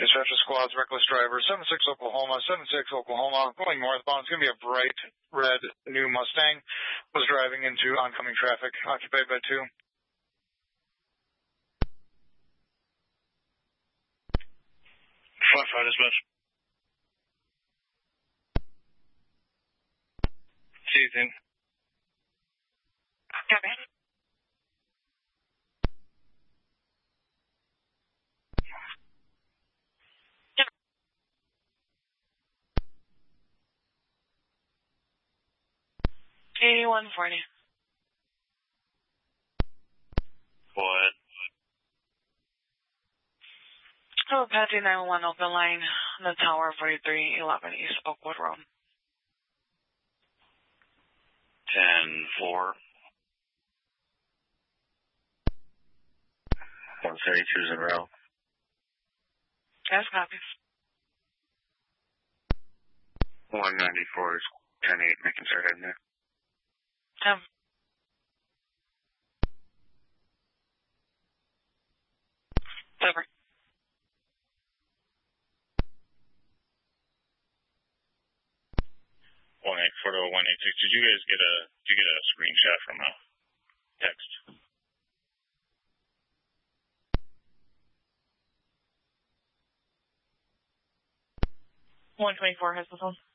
Dispatcher squads, reckless driver, 76 Oklahoma, 76 Oklahoma, going northbound. It's going to be a bright red new Mustang. Was driving into oncoming traffic, occupied by 2. 5-5 dispatch. See you soon. Copy. $8140. What? Oh, Patty 911 open line, the tower 4311 East Oakwood Road. 10-4. 132's in row. Yes, copy. 194 is 10-8, making start heading there. Delivery. 184 to 186. Did you get a screenshot from a text? 124 has the phone.